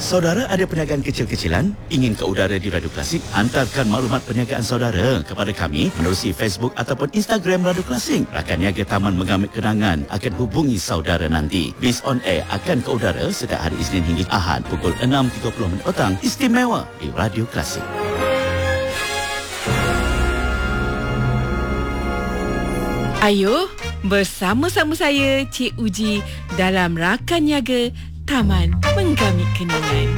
Saudara ada perniagaan kecil-kecilan? Ingin ke udara di Radio Klasik? Hantarkan maklumat perniagaan saudara kepada kami menerusi Facebook ataupun Instagram Radio Klasik. Rakan niaga Taman Mengamit Kenangan akan hubungi saudara nanti. Bis on air akan ke udara setiap hari Isnin hingga Ahad pukul 6.30 petang. Istimewa di Radio Klasik. Ayo, bersama-sama saya, Cik Uji, dalam Rakan Niaga Taman Menggamit Kenangan.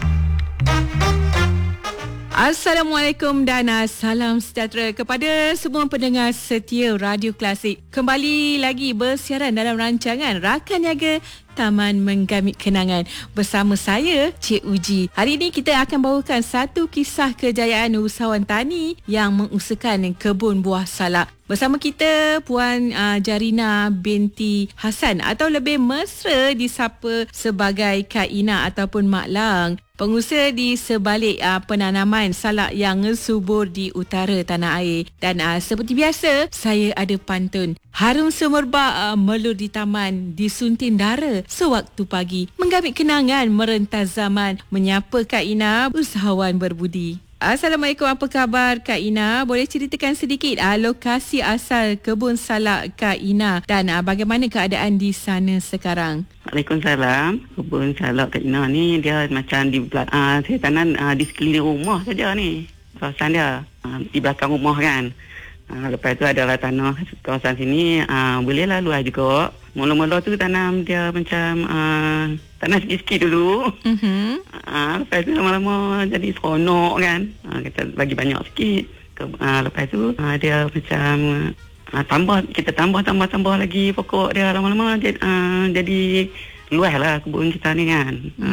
Assalamualaikum dan salam sejahtera kepada semua pendengar setia Radio Klasik. Kembali lagi bersiaran dalam rancangan Rakan Niaga Taman Menggamit Kenangan bersama saya, Cik Uji. Hari ini kita akan bawakan satu kisah kejayaan usahawan tani yang mengusahakan kebun buah salak. Bersama kita Puan Jarina binti Hasan atau lebih mesra disapa sebagai Kak Ina ataupun Mak Lang, pengusaha di sebalik penanaman salak yang subur di utara tanah air. Dan seperti biasa, saya ada pantun. Harum semerbak melur di taman, disunting dara sewaktu pagi. Menggamit kenangan merentas zaman, menyapa Kak Ina, usahawan berbudi. Assalamualaikum, apa khabar Kak Ina? Boleh ceritakan sedikit lokasi asal kebun salak Kak Ina dan bagaimana keadaan di sana sekarang? Waalaikumsalam. Kebun salak Kak Ina ni dia macam di saya tanam di sekeliling rumah saja ni. Kawasan dia di belakang rumah kan. Lepas tu adalah tanah kawasan sini bolehlah luas juga. Mula-mula tu tanam dia macam tanam sikit-sikit dulu. Lepas tu lama-lama jadi seronok kan. Kita bagi banyak sikit. Lepas tu dia macam kita tambah lagi pokok dia lama-lama jadi luas lah kebun kita ni kan.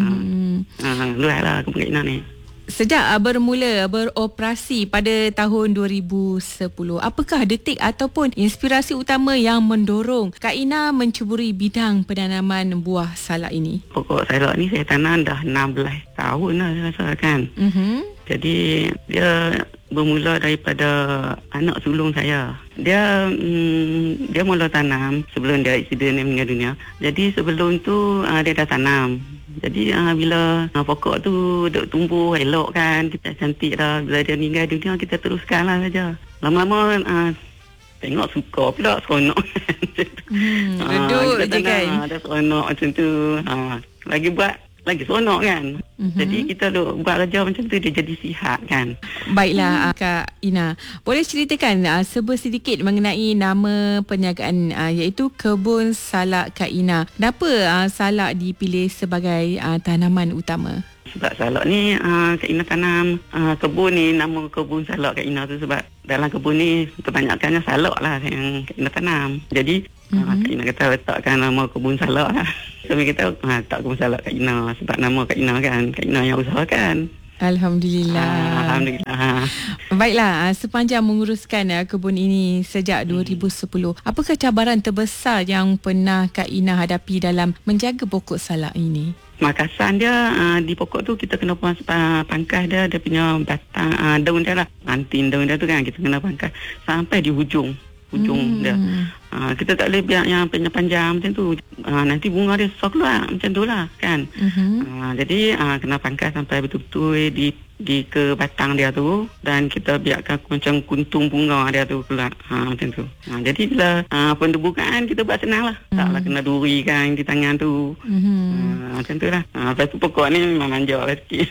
Luas lah kebun kita ni. Sejak bermula beroperasi pada tahun 2010, apakah detik ataupun inspirasi utama yang mendorong Kak Ina mencuburi bidang penanaman buah salak ini? Pokok salak ni saya tanam dah 16 tahun lah saya rasa kan. Jadi dia bermula daripada anak sulung saya. Dia mula tanam sebelum dia insiden meninggal dunia. Jadi sebelum tu dia dah tanam. Jadi bila pokok tu duk tumbuh elok kan, kita cantik dah. Bila dia meninggal dunia, kita teruskan lah saja. Lama-lama tengok suka pula, seronok. Redut je kan. Ada seronok macam tu. Lagi seronok kan. Jadi kita buat kerja macam tu, dia jadi sihat kan. Baiklah Kak Ina, boleh ceritakan sedikit mengenai nama perniagaan iaitu Kebun Salak Kak Ina. Kenapa salak dipilih sebagai tanaman utama? Sebab salak ni Kak Ina tanam kebun ni, nama kebun salak Kak Ina tu sebab dalam kebun ni kebanyakannya salak lah yang Kak Ina tanam. Jadi Kak Ina kata letakkan nama kebun salak lah. Kami kata tak kebun salak Kak Ina sebab nama Kak Ina kan, Kak Ina yang usahakan. Alhamdulillah. Baiklah, sepanjang menguruskan kebun ini sejak 2010, apakah cabaran terbesar yang pernah Kak Ina hadapi dalam menjaga pokok salak ini? Makasan dia di pokok tu kita kena pangkas dia punya batang daun dia lah, ranting daun dia tu kan kita kena pangkas sampai di hujung dia. Kita tak boleh biar yang panjang macam tu. Nanti bunga dia susah keluar macam tu lah kan. Jadi kena pangkas sampai betul-betul di ke batang dia tu dan kita biarkan macam kuntung bunga dia tu keluar macam tu. Jadi bila pendebukaan kita buat senang lah. Taklah kena duri kan di tangan tu. Macam tu lah. Lepas tu pokok ni memang manja lah sikit.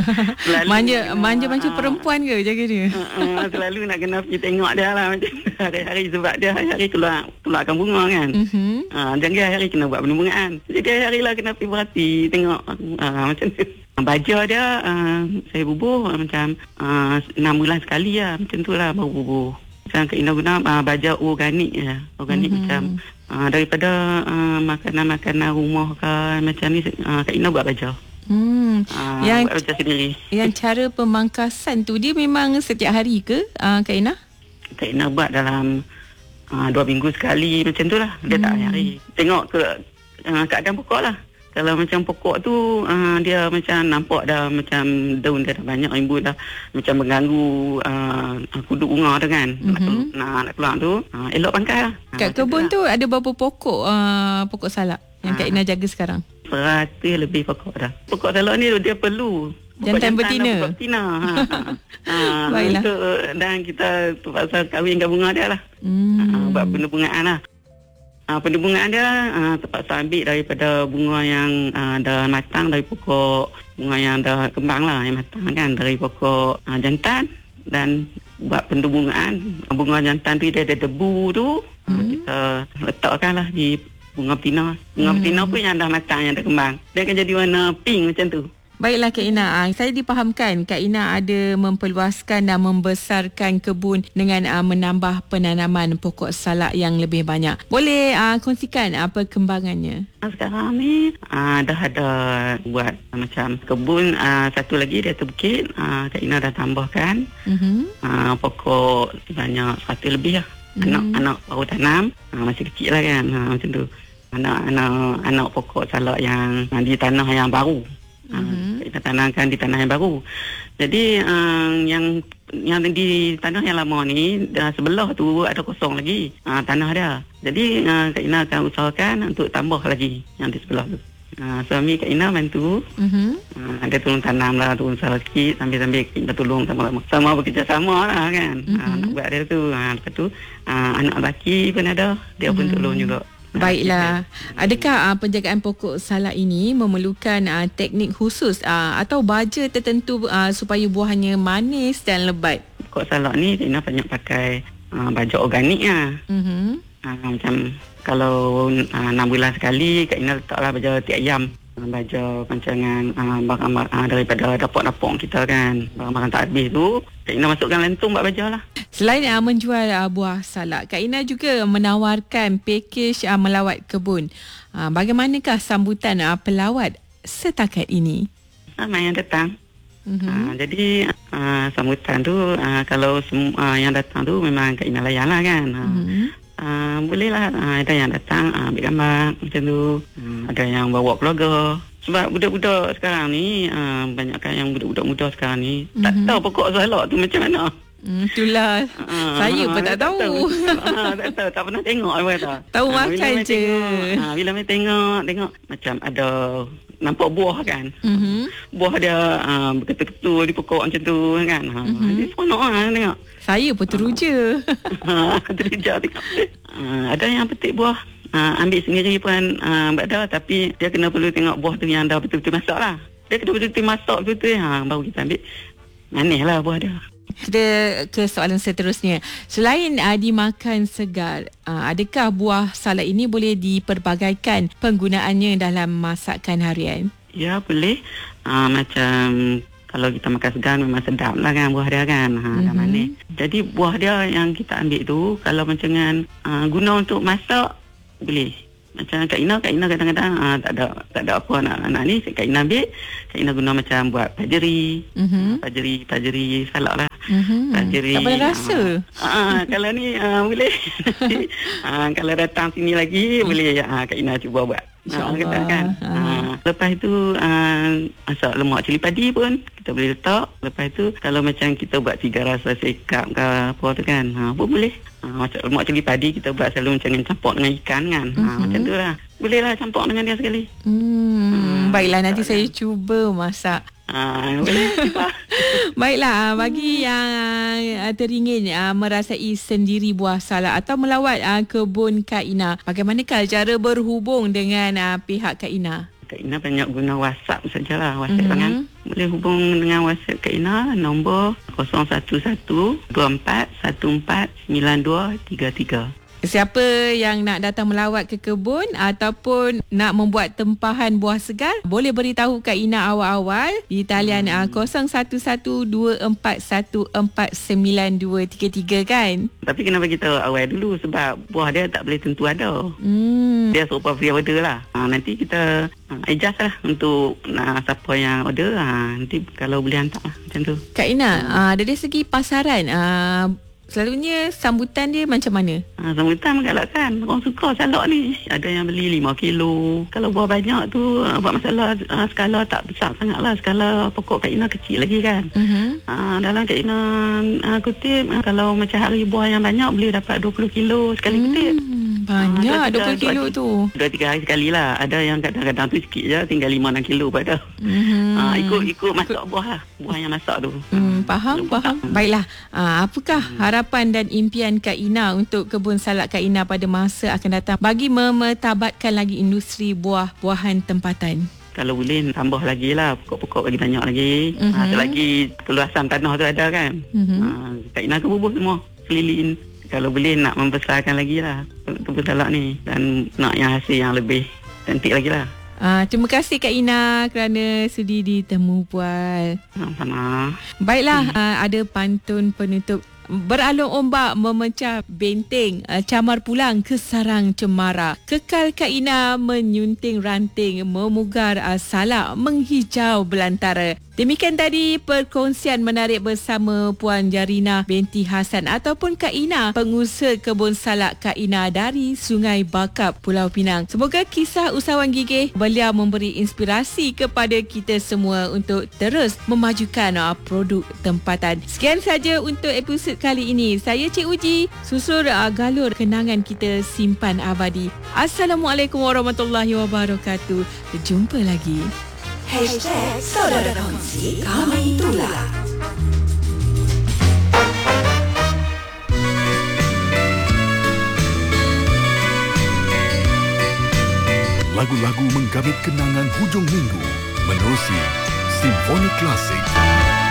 Manja macam perempuan ke jaga dia? Selalu nak kena pergi tengok dia lah macam hari-hari sebab dia hari-hari keluarkan bunga kan. Jangan hari-hari kena buat penumbuhan. Jadi hari-hari lah kena pergi berhati tengok macam tu. Baja dia saya bubuh macam 6 bulan sekali lah. Macam tu lah baru bubuh. Macam Kak Ina guna baja organik je. Organik macam daripada makanan-makanan rumah kan macam ni Kak Ina buat baja. Yang buat baja sendiri. Yang cara pemangkasan tu dia memang setiap hari ke Kak Ina? Kak Ina buat dalam 2 minggu sekali macam tu lah. Dia tak hari-hari. Tengok ke keadaan pokok lah. Kalau macam pokok tu dia macam nampak dah macam daun dia dah banyak rimbun dah macam mengganggu kudu bunga tu kan. Nak keluar tu elok pangkas lah. Kat kebun tu ada berapa pokok salak yang Kak Ina jaga sekarang? 100 lebih pokok dah. Pokok salak ni dia perlu jantan betina. Pokok betina. Baiklah. Dan kita terpaksa kahwinkan bunga dia lah. Buat penubungan lah. Penubungan dia terpaksa ambil daripada bunga yang dah matang dari pokok, bunga yang dah kembang lah, yang matang kan, dari pokok jantan. Dan buat pendubungan bunga jantan tu, dia ada debu tu, kita letakkan lah di bunga betina. Bunga betina pun yang dah matang, yang dah kembang, dia akan jadi warna pink macam tu. Baiklah Kak Ina, saya dipahamkan Kak Ina ada memperluaskan dan membesarkan kebun dengan menambah penanaman pokok salak yang lebih banyak. Boleh kongsikan apa kembangannya? Sekarang ni dah ada buat macam kebun satu lagi di atas bukit. Kak Ina dah tambahkan pokok banyak 100 lebih lah. Anak baru tanam, masih kecil lah kan, macam tu. Anak pokok salak yang di tanah yang baru. Kita tanamkan di tanah yang baru. Jadi yang di tanah yang lama ni, sebelah tu ada kosong lagi tanah dia. Jadi Kak Ina akan usahakan untuk tambah lagi yang di sebelah tu. Suami Kak Ina bantu. Dia tolong tanam lah, tolong usaha sikit, sambil-sambil kita tolong sama bekerjasama lah kan. Nak buat dia tu. Lepas tu anak lelaki pun ada, dia pun tolong juga. Baiklah. Adakah penjagaan pokok salak ini memerlukan teknik khusus atau baja tertentu supaya buahnya manis dan lebat? Pokok salak ni Kak Ina banyak pakai baja organik lah. Macam kalau 6 bulan sekali Kak Ina letaklah baja tiap ayam, baja pancangan barang-barang daripada dapur-dapur kita kan, barang-barang tak habis tu Kak Ina masukkan lentung buat baja lah. Selain menjual buah salak, Kak Ina juga menawarkan pakej melawat kebun. Bagaimanakah sambutan pelawat setakat ini? Ramai yang datang. Jadi sambutan tu kalau yang datang tu memang Kak Ina layan lah kan. Boleh lah, ada yang datang ambil gambar macam tu, ada yang bawa keluarga. Sebab budak-budak sekarang ni banyakkan yang budak-budak muda sekarang ni tak tahu pokok salak tu macam mana. Itulah saya pun tak tahu. Tak tahu, tak pernah tengok apa kata. Tahu makan je. Bila mai tengok macam ada nampak buah kan. Buah dia berketul-ketul di pokok macam tu kan. Dia seronok lah tengok. Saya pun teruja. Teruja tengok. Ada yang petik buah ambil sendiri pun ada, tapi dia kena perlu tengok buah tu yang dah betul-betul masak lah. Dia kena betul-betul masak betul-betul baru kita ambil. Manis lah buah dia. Kita ke soalan seterusnya. Selain dimakan segar, adakah buah salak ini boleh diperbagaikan penggunaannya dalam masakan harian? Ya, boleh. Macam kalau kita makan segar memang sedap lah kan buah dia kan. Dah manis. Jadi buah dia yang kita ambil tu, kalau macam guna untuk masak, boleh. Macam Kak Ina kadang-kadang tak ada apa anak ni, Kak Ina ambil, Kak Ina guna macam buat pajeri, pajeri salak lah. Pajeri. Tak boleh rasa. Kalau ni boleh. Kalau datang sini lagi boleh Kak Ina cuba buat. Kan. Lepas tu masak lemak cili padi pun kita boleh letak. Lepas tu kalau macam kita buat 3 rasa sekap ke apa tu kan, pun boleh. Macam lemak cili padi kita buat selalu macam campur dengan ikan kan. Macam tu lah. Boleh lah campur dengan dia sekali. Baiklah, nanti saya cuba masak. Boleh. Baiklah, bagi yang teringin merasai sendiri buah salak atau melawat kebun Kak Ina, bagaimanakah cara berhubung dengan pihak Kak Ina? Kak Ina banyak guna WhatsApp sajalah. WhatsApp kan. Boleh hubung dengan WhatsApp Kak Ina, nombor 011-1414-9233. Siapa yang nak datang melawat ke kebun ataupun nak membuat tempahan buah segar, boleh beritahu Kak Ina awal-awal di talian 0112414933 kan. Tapi kena bagi tahu awal dulu sebab buah dia tak boleh tentu ada. Dia serupa free order lah. Nanti kita adjust lah untuk siapa yang order. Nanti kalau boleh hantar lah macam tu. Kak Ina, dari segi pasaran, selalunya sambutan dia macam mana? Sambutan menggalakkan. Orang suka salak ni. Ada yang beli 5 kilo. Kalau buah banyak tu, buat masalah skala tak besar sangat lah. Skala pokok Kak Ina kecil lagi kan. Dalam Kak Ina kutip, kalau macam hari buah yang banyak, boleh dapat 20 kilo sekali kutip. Banyak 20 kilo tu. 2-3 hari sekali lah. Ada yang kadang-kadang tu sikit je, tinggal 5-6 kilo pada. Ikut masak buah lah. Buah yang masak tu. Faham. Baiklah, apakah harapan dan impian Kak Ina untuk kebun salak Kak Ina pada masa akan datang bagi memetabatkan lagi industri buah-buahan tempatan? Kalau boleh tambah lagi lah, pokok-pokok lagi banyak lagi. Selagi peluasan tanah tu ada kan. Kak Ina akan bubuh semua keliling. Kalau boleh nak membesarkan lagi lah kebun salak ni, dan nak yang hasil yang lebih cantik lagi lah. Terima kasih Kak Ina kerana sudi ditemu Puan. Sama. Baiklah, ada pantun penutup. Beralung ombak memecah benteng, camar pulang ke sarang cemara. Kekal Kak Ina menyunting ranting, memugar salak menghijau belantara. Demikian tadi perkongsian menarik bersama Puan Jarina binti Hasan ataupun Kak Ina, pengusaha kebun salak Kak Ina dari Sungai Bakap, Pulau Pinang. Semoga kisah usahawan gigih beliau memberi inspirasi kepada kita semua untuk terus memajukan produk tempatan. Sekian saja untuk episod kali ini. Saya Cik Uji, susul galur kenangan kita simpan abadi. Assalamualaikum warahmatullahi wabarakatuh. Berjumpa lagi. #Saudara Kongsi Kami Tular. Lagu-lagu menggamit kenangan hujung minggu menerusi Simfoni Klasik.